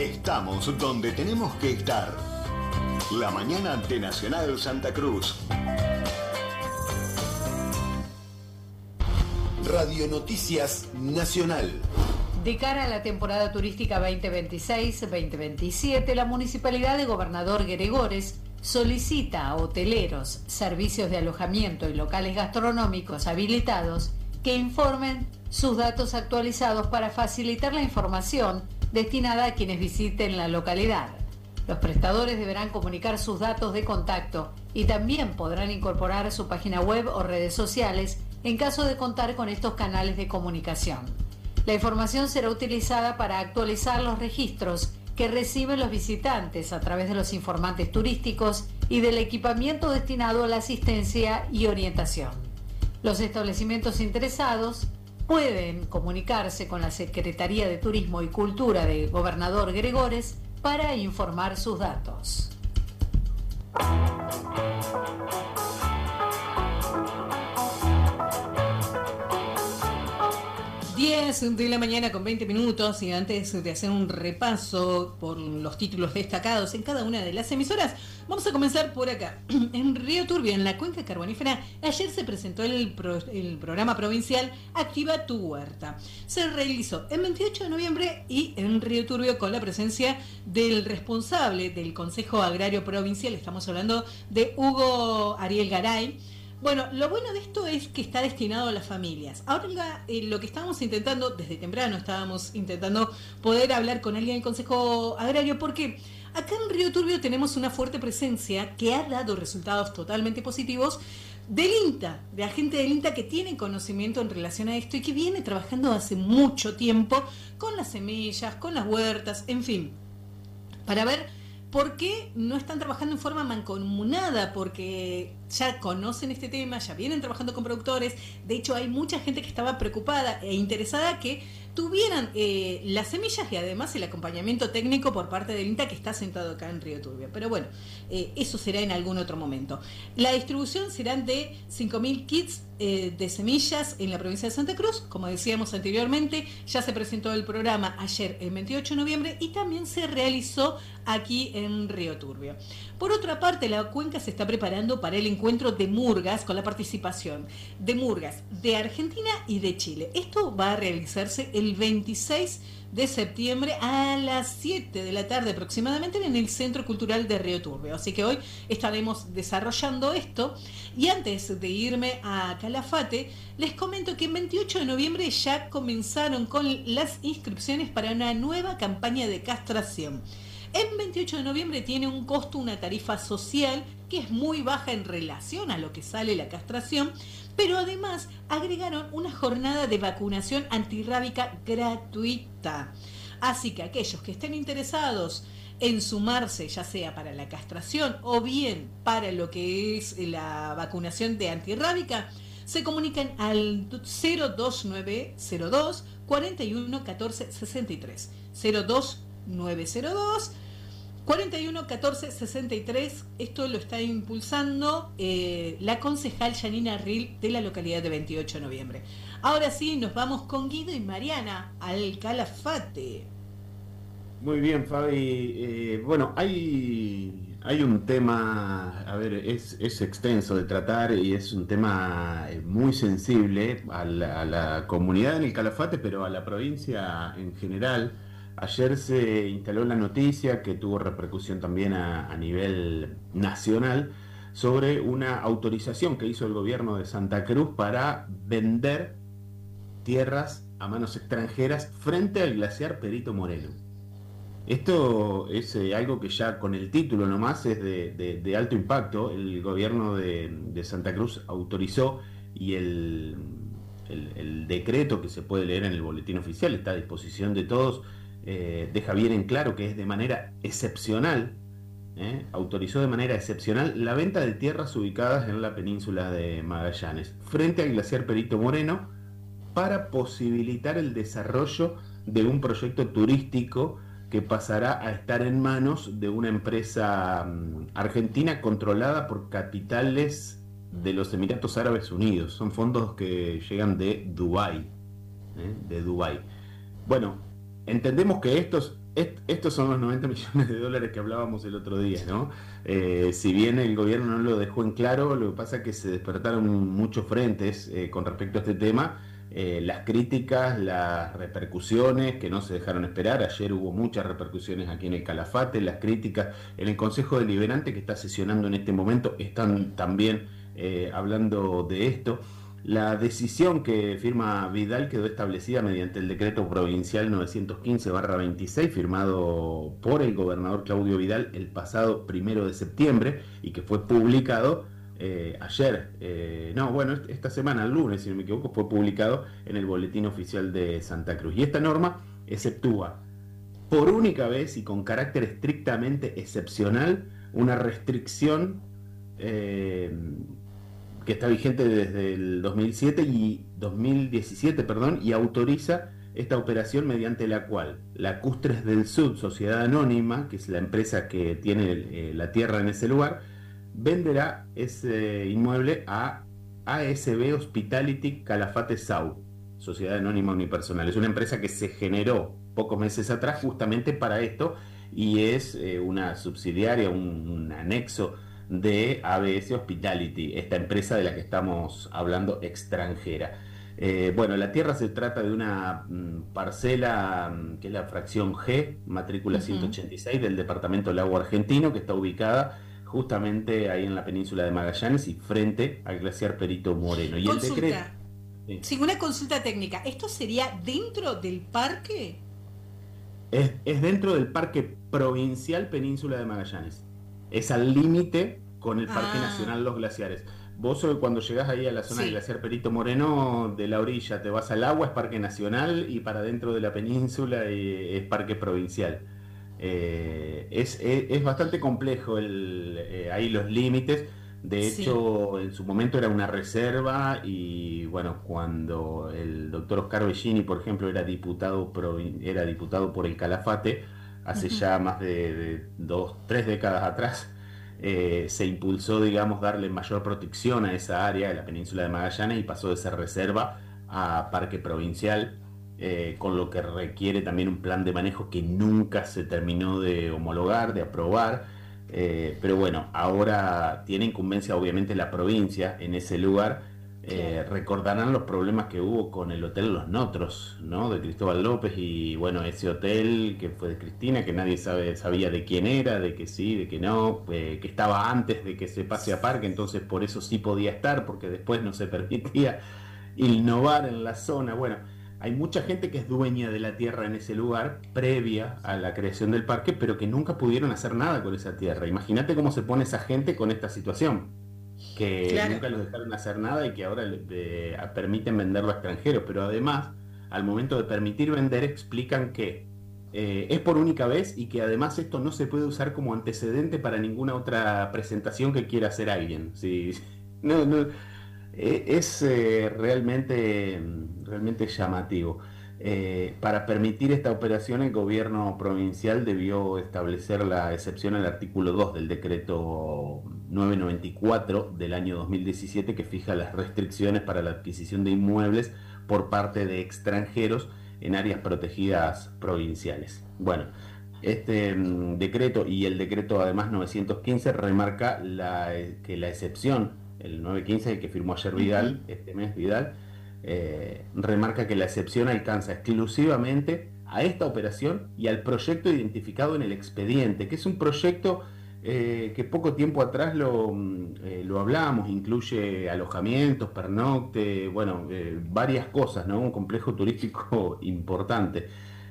Estamos donde tenemos que estar. La mañana de Nacional Santa Cruz. Radio Noticias Nacional. De cara a la temporada turística 2026-2027, la Municipalidad de Gobernador Gregores solicita a hoteleros, servicios de alojamiento y locales gastronómicos habilitados que informen sus datos actualizados para facilitar la información destinada a quienes visiten la localidad. Los prestadores deberán comunicar sus datos de contacto y también podrán incorporar su página web o redes sociales en caso de contar con estos canales de comunicación. La información será utilizada para actualizar los registros que reciben los visitantes a través de los informantes turísticos y del equipamiento destinado a la asistencia y orientación. Los establecimientos interesados pueden comunicarse con la Secretaría de Turismo y Cultura de Gobernador Gregores para informar sus datos. 10 de la mañana con 20 minutos y antes de hacer un repaso por los títulos destacados en cada una de las emisoras, vamos a comenzar por acá. En Río Turbio, en la cuenca carbonífera, ayer se presentó el programa provincial Activa tu Huerta. Se realizó el 28 de noviembre y en Río Turbio con la presencia del responsable del Consejo Agrario Provincial, estamos hablando de Hugo Ariel Garay. Bueno, lo bueno de esto es que está destinado a las familias. Ahora lo que estábamos intentando, desde temprano estábamos intentando poder hablar con alguien del Consejo Agrario, porque acá en Río Turbio tenemos una fuerte presencia que ha dado resultados totalmente positivos del INTA, de agente del INTA que tiene conocimiento en relación a esto y que viene trabajando hace mucho tiempo con las semillas, con las huertas, en fin, para ver ¿por qué no están trabajando en forma mancomunada? Porque ya conocen este tema, ya vienen trabajando con productores. De hecho, hay mucha gente que estaba preocupada e interesada que tuvieran las semillas y además el acompañamiento técnico por parte del INTA que está sentado acá en Río Turbio. Pero bueno, eso será en algún otro momento. La distribución serán de 5.000 kits de semillas en la provincia de Santa Cruz. Como decíamos anteriormente, ya se presentó el programa ayer, el 28 de noviembre, y también se realizó aquí en Río Turbio. Por otra parte, la cuenca se está preparando para el encuentro de murgas con la participación de murgas de Argentina y de Chile. Esto va a realizarse el 26 de septiembre a las 7 de la tarde aproximadamente en el Centro Cultural de Río Turbio. Así que hoy estaremos desarrollando esto. Y antes de irme a Calafate, les comento que el 28 de noviembre ya comenzaron con las inscripciones para una nueva campaña de castración. El 28 de noviembre tiene un costo, una tarifa social que es muy baja en relación a lo que sale la castración, pero además agregaron una jornada de vacunación antirrábica gratuita. Así que aquellos que estén interesados en sumarse, ya sea para la castración o bien para lo que es la vacunación de antirrábica, se comunican al 02902 41 14 63. 02902 41 14 63. Esto lo está impulsando la concejal Yanina Ril de la localidad de 28 de noviembre. Ahora sí, nos vamos con Guido y Mariana al Calafate. Muy bien, Fabi. Bueno, hay un tema, a ver, es extenso de tratar y es un tema muy sensible a la comunidad en el Calafate, pero a la provincia en general. Ayer se instaló la noticia que tuvo repercusión también a nivel nacional sobre una autorización que hizo el gobierno de Santa Cruz para vender tierras a manos extranjeras frente al glaciar Perito Moreno. Esto es algo que ya con el título nomás es de alto impacto. El gobierno de Santa Cruz autorizó y el decreto que se puede leer en el boletín oficial está a disposición de todos. Deja bien en claro que es de manera excepcional, autorizó de manera excepcional la venta de tierras ubicadas en la península de Magallanes frente al glaciar Perito Moreno para posibilitar el desarrollo de un proyecto turístico que pasará a estar en manos de una empresa argentina controlada por capitales de los Emiratos Árabes Unidos. Son fondos que llegan de Dubái, Bueno, entendemos que estos son los 90 millones de dólares que hablábamos el otro día, ¿no? Si bien el gobierno no lo dejó en claro, lo que pasa es que se despertaron muchos frentes con respecto a este tema. Las críticas, las repercusiones que no se dejaron esperar. Ayer hubo muchas repercusiones aquí en el Calafate, las críticas en el Consejo Deliberante que está sesionando en este momento, están también hablando de esto. La decisión que firma Vidal quedó establecida mediante el decreto provincial 915/26, firmado por el gobernador Claudio Vidal el pasado 1 de septiembre y que fue publicado ayer, esta semana, el lunes, si no me equivoco, fue publicado en el Boletín Oficial de Santa Cruz. Y esta norma exceptúa, por única vez y con carácter estrictamente excepcional, una restricción que está vigente desde el 2017, y autoriza esta operación mediante la cual Lacustres del Sud, Sociedad Anónima, que es la empresa que tiene la tierra en ese lugar, venderá ese inmueble a ASB Hospitality Calafate Sau, Sociedad Anónima Unipersonal. Es una empresa que se generó pocos meses atrás justamente para esto y es una subsidiaria, un anexo de ABS Hospitality, esta empresa de la que estamos hablando extranjera. La tierra se trata de una parcela que es la fracción G, matrícula 186 del departamento Lago Argentino, que está ubicada justamente ahí en la península de Magallanes y frente al glaciar Perito Moreno. Y consulta. El decreto... Sí, una consulta técnica. ¿Esto sería dentro del parque? Es dentro del Parque Provincial Península de Magallanes. Es al límite con el Parque Nacional Los Glaciares. Vos cuando llegás ahí a la zona del glaciar Perito Moreno, de la orilla te vas al agua, es Parque Nacional, y para dentro de la península es Parque Provincial. Es bastante complejo ahí los límites. De hecho, en su momento era una reserva y bueno, cuando el doctor Oscar Bellini, por ejemplo, era diputado por el Calafate, hace ya más de 3 décadas atrás, se impulsó, digamos, darle mayor protección a esa área de la península de Magallanes y pasó de ser reserva a parque provincial, con lo que requiere también un plan de manejo que nunca se terminó de homologar, de aprobar. Pero bueno, ahora tiene incumbencia obviamente la provincia en ese lugar. Recordarán los problemas que hubo con el hotel Los Notros, ¿no? De Cristóbal López, y bueno, ese hotel que fue de Cristina, que nadie sabía de quién era, de que sí, de que no, que estaba antes de que se pase a parque, entonces por eso sí podía estar, porque después no se permitía innovar en la zona. Bueno, hay mucha gente que es dueña de la tierra en ese lugar previa a la creación del parque, pero que nunca pudieron hacer nada con esa tierra. Imagínate cómo se pone esa gente con esta situación, que nunca los dejaron hacer nada y que ahora permiten venderlo a extranjeros. Pero además, al momento de permitir vender, explican que es por única vez y que además esto no se puede usar como antecedente para ninguna otra presentación que quiera hacer alguien. Sí, es realmente llamativo. Para permitir esta operación, el gobierno provincial debió establecer la excepción al artículo 2 del decreto 994 del año 2017, que fija las restricciones para la adquisición de inmuebles por parte de extranjeros en áreas protegidas provinciales. Bueno, este decreto y el decreto además 915 remarca que la excepción, el 915, el que firmó ayer Vidal, este mes Vidal, remarca que la excepción alcanza exclusivamente a esta operación y al proyecto identificado en el expediente, que es un proyecto que poco tiempo atrás lo hablábamos, incluye alojamientos, pernocte, varias cosas, ¿no? Un complejo turístico importante.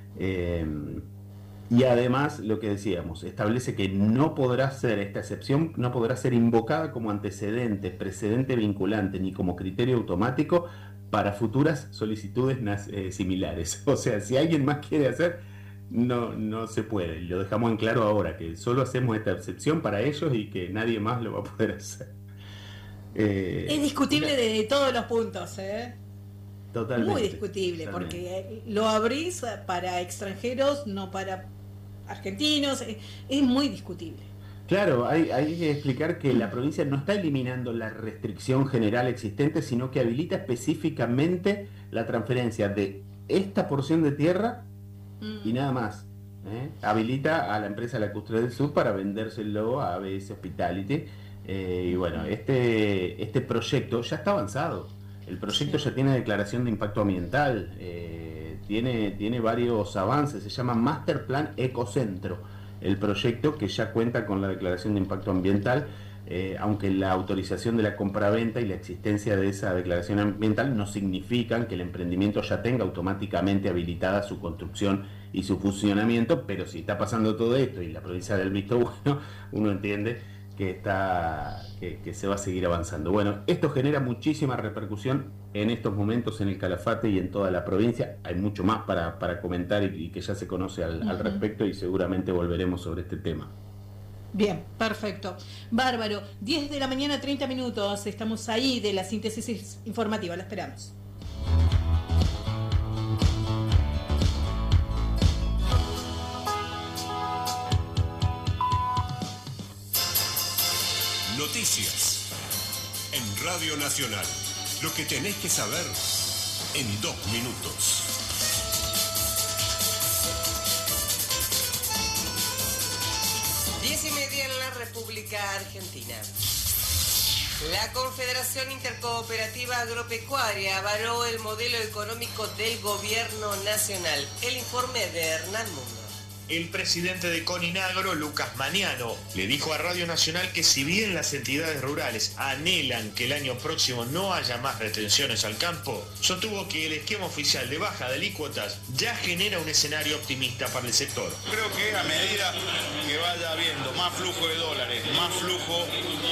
Y además, lo que decíamos, establece que esta excepción no podrá ser invocada como antecedente, precedente vinculante, ni como criterio automático para futuras solicitudes similares. O sea, si alguien más quiere hacer, no se puede. Lo dejamos en claro ahora, que solo hacemos esta excepción para ellos y que nadie más lo va a poder hacer. Es discutible desde todos los puntos, ¿eh? Totalmente. Muy discutible, porque lo abrís para extranjeros, no para argentinos. Es muy discutible. Claro, hay que explicar que la provincia no está eliminando la restricción general existente, sino que habilita específicamente la transferencia de esta porción de tierra y nada más. Habilita a la empresa Lacustre del Sur para vendérselo a ABS Hospitality. Y bueno, este proyecto ya está avanzado. El proyecto ya tiene declaración de impacto ambiental, tiene varios avances, se llama Master Plan Ecocentro, el proyecto que ya cuenta con la declaración de impacto ambiental, aunque la autorización de la compraventa y la existencia de esa declaración ambiental no significan que el emprendimiento ya tenga automáticamente habilitada su construcción y su funcionamiento, pero si está pasando todo esto y la provincia del visto bueno, uno entiende que se va a seguir avanzando. Bueno, esto genera muchísima repercusión en estos momentos en el Calafate y en toda la provincia. Hay mucho más para comentar y que ya se conoce al respecto, y seguramente volveremos sobre este tema. Bien, perfecto. Bárbaro. 10 de la mañana, 30 minutos. Estamos ahí de la síntesis informativa. La esperamos. Noticias en Radio Nacional. Lo que tenés que saber en 2 minutos. Diez y media en la República Argentina. La Confederación Intercooperativa Agropecuaria avaló el modelo económico del Gobierno Nacional. El informe de Hernán Mundo. El presidente de Coninagro, Lucas Maniano, le dijo a Radio Nacional que si bien las entidades rurales anhelan que el año próximo no haya más retenciones al campo, sostuvo que el esquema oficial de baja de alícuotas ya genera un escenario optimista para el sector. Creo que a medida que vaya habiendo más flujo de dólares, más flujo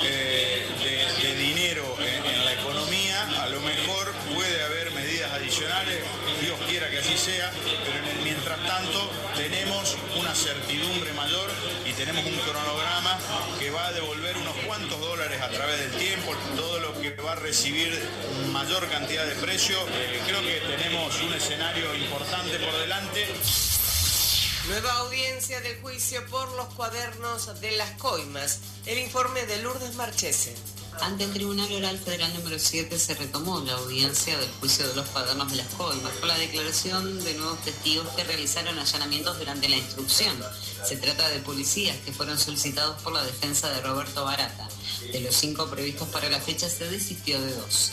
de dinero en la economía, a lo mejor puede haber medidas adicionales, Dios quiera que así sea, pero mientras tanto tenemos una certidumbre mayor y tenemos un cronograma que va a devolver unos cuantos dólares a través del tiempo, todo lo que va a recibir mayor cantidad de precio. Creo que tenemos un escenario importante por delante. Nueva audiencia del juicio por los cuadernos de las coimas. El informe de Lourdes Marchese. Ante el Tribunal Oral Federal número 7 se retomó la audiencia del juicio de los cuadernos de las coimas con la declaración de nuevos testigos que realizaron allanamientos durante la instrucción. Se trata de policías que fueron solicitados por la defensa de Roberto Barata. De los 5 previstos para la fecha se desistió de 2.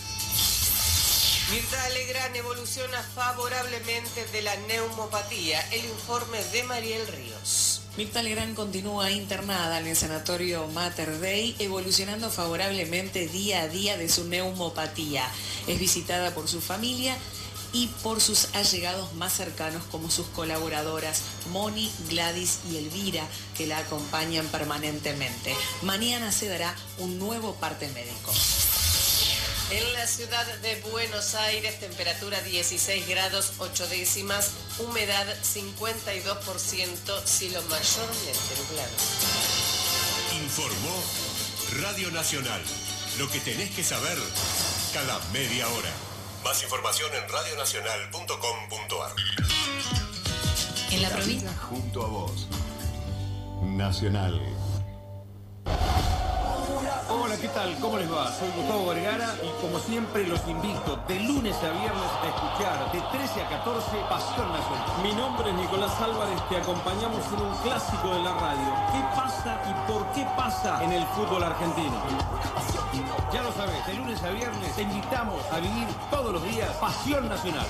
Mirta Legrand evoluciona favorablemente de la neumopatía. El informe de Mariel Ríos. Mirta Legrand continúa internada en el sanatorio Mater Dei, evolucionando favorablemente día a día de su neumopatía. Es visitada por su familia y por sus allegados más cercanos, como sus colaboradoras Moni, Gladys y Elvira, que la acompañan permanentemente. Mañana se dará un nuevo parte médico. En la ciudad de Buenos Aires, temperatura 16 grados 8 décimas, humedad 52%, cielo mayormente nublado. Informó Radio Nacional. Lo que tenés que saber cada media hora. Más información en radionacional.com.ar. En la provincia. Junto a vos. Nacional. Hola, ¿qué tal? ¿Cómo les va? Soy Gustavo Vergara y como siempre los invito de lunes a viernes a escuchar de 13 a 14 Pasión Nacional. Mi nombre es Nicolás Álvarez, te acompañamos en un clásico de la radio. ¿Qué pasa y por qué pasa en el fútbol argentino? Ya lo sabes, de lunes a viernes te invitamos a vivir todos los días Pasión Nacional.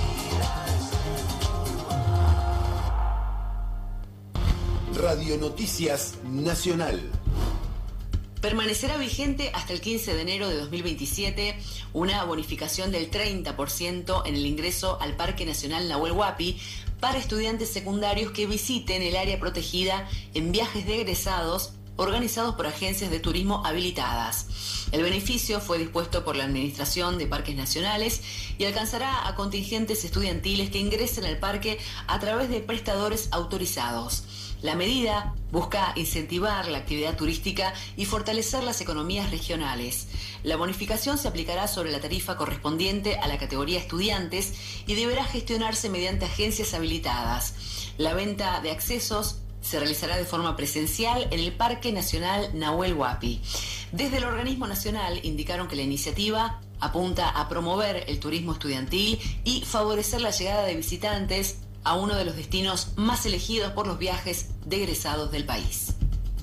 Radio Noticias Nacional. Permanecerá vigente hasta el 15 de enero de 2027 una bonificación del 30% en el ingreso al Parque Nacional Nahuel Huapi para estudiantes secundarios que visiten el área protegida en viajes de egresados organizados por agencias de turismo habilitadas. El beneficio fue dispuesto por la Administración de Parques Nacionales y alcanzará a contingentes estudiantiles que ingresen al parque a través de prestadores autorizados. La medida busca incentivar la actividad turística y fortalecer las economías regionales. La bonificación se aplicará sobre la tarifa correspondiente a la categoría estudiantes y deberá gestionarse mediante agencias habilitadas. La venta de accesos se realizará de forma presencial en el Parque Nacional Nahuel Huapi. Desde el organismo nacional indicaron que la iniciativa apunta a promover el turismo estudiantil y favorecer la llegada de visitantes a uno de los destinos más elegidos por los viajes de egresados del país.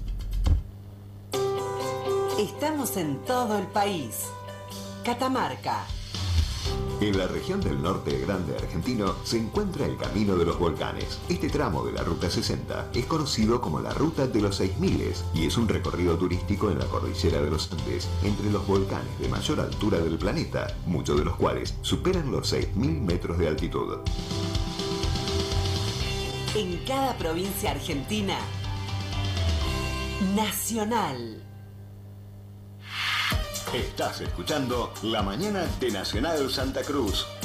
Estamos en todo el país. Catamarca. En la región del norte grande argentino se encuentra el Camino de los Volcanes. Este tramo de la Ruta 60 es conocido como la Ruta de los 6000 y es un recorrido turístico en la cordillera de los Andes, entre los volcanes de mayor altura del planeta, muchos de los cuales superan los 6000 metros de altitud. En cada provincia argentina, nacional. Estás escuchando La Mañana de Nacional Santa Cruz